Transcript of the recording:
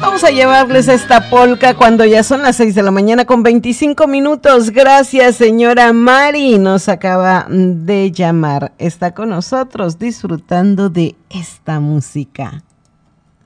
Vamos a llevarles esta polca cuando ya son las 6 de la mañana con 25 minutos. Gracias, señora Mari. Nos acaba de llamar. Está con nosotros disfrutando de esta música.